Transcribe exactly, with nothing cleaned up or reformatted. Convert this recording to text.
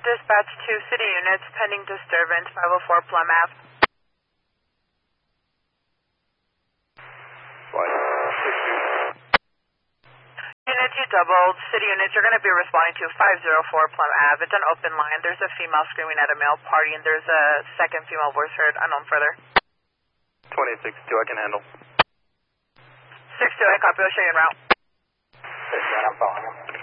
Dispatch two city units, pending disturbance, five oh four Plum Ave. Unit two doubled, city units, you're going to be responding to five oh four Plum Ave. It's an open line. There's a female screaming at a male party, and there's a second female voice heard, unknown further. twenty-six two, I can handle. six two, I copy, I'll show you en route. six two, I'm following you.